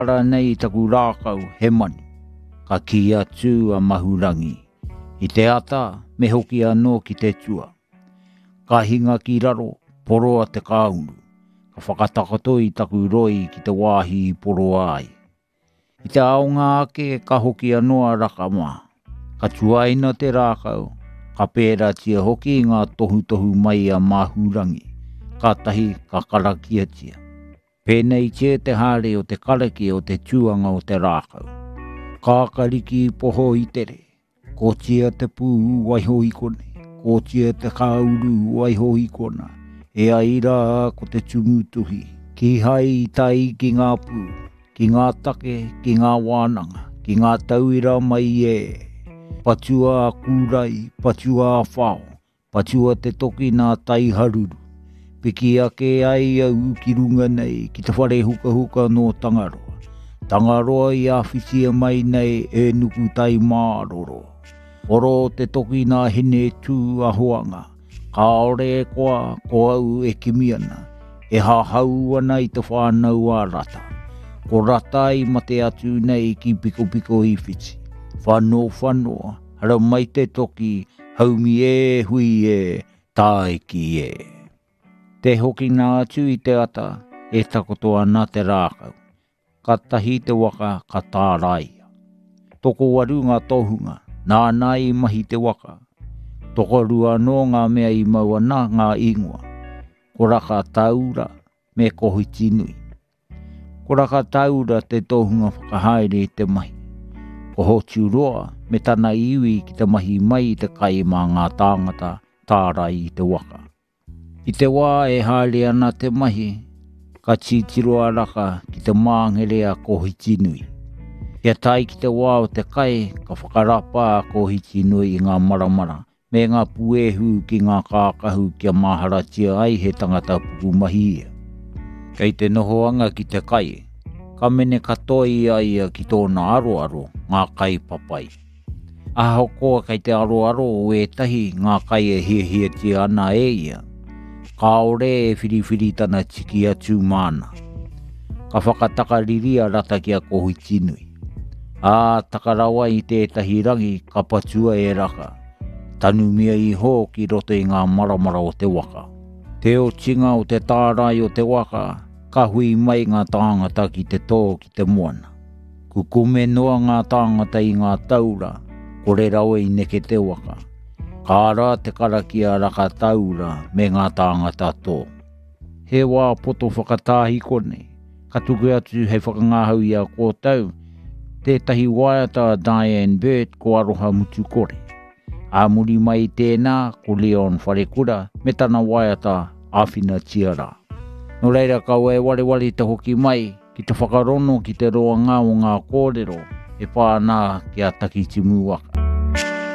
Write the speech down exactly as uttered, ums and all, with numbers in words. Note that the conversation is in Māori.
Ara nei taku rākau he manu, ka ki atu a mahurangi. I te ata, me hoki anō ki te tua. Ka hinga ki raro, poroa te kāunu. Ka whakatakato i taku roi ki te wāhi i poroa ai. I te aonga ake ka hoki anō a rakama. Ka tuaina te rākau, ka pēra tia hoki ngā tohu tohu mai a mahurangi. Ka tahi ka karakia tia. Pēnei te te hare o te karaki o te tuanga o te rākau. Ka kariki poho i tere. Ko tia te pū waiho i kone. Ko tia te kauru waiho i kona. E aira ko te tumutuhi. Ki hai i tai ki ngā pū. Ki ngā take, ki ngā wānanga. Ki ngā tauira mai e. Patua a kūrai, patua a whao. Patua te toki nā tai haruru. Piki ake ai au ki runga nei ki te whare huka huka no Tangaroa. Tangaroa i awhitia mai nei e nuku tai māroro. Oro te toki nā hene tū a hoanga. Ka ore koa, ko au e kimiana. E hahau ana i te whānau a rata. Ko rata i mate atu nei ki piko piko i whiti. Whano whanoa, hara mai te toki, haumi e hui e, tae ki e. Te hoki nā atu i te ata, e takoto ana te rākau. Ka tahi te waka ka tāraia. Toko waru ngā tohunga, nā nai mahi te waka. Toko rua no ngā mea i maua nā ngā ingua. Ko raka taura me kohi tinui. Ko raka taura te tohunga whakahaere i te mahi. Ko hotu roa me tana iwi ki te mahi mai te kai mā ngā tāngata tārai i te waka. I te wā e haere ana te mahi, ka titiro a raka ki te māngere a kohi tinui. Kia tai ki te wā o te kai, ka whakarapa a kohi tinui i ngā maramara, me ngā puehu ki ngā kākahu kia maharatia ai he tangata puku mahi ia. Kei te nohoanga ki te kai, ka mene katoi ai ki tōna aroaro ngā kai papai. Aho koa kei te aroaro o e tahi ngā kai e hia tia ana e ia. Ka ore e whiriwhiri tana tiki atu mana. Ka whakatakariri a rata ki a kohi tinui. A takarawa i tētahi rangi ka patua e raka. Tanumia i hō ki roto i ngā maramara o te waka. Te o tinga o te tārai o te waka, ka hui mai ngā tāngata ki te tō ki te moana. Kukume noa ngā tāngata i ngā taura, kore rawe i neke te waka. Ka ara te karaki a raka taura me ngā tāngata tō. He wā poto whakatāhi kone, ka tuku atu hei whakangahau i a kōtau, tētahi waiata a Diane Bird ko aroha mutu kore. A muri mai tēnā ko Leon Wharekura me tana waiata Awhina Tiara. No reira kau e wale wale te hoki mai ki te whakarono ki te roa ngā o ngā kōrero e pānā ki a taki timu waka.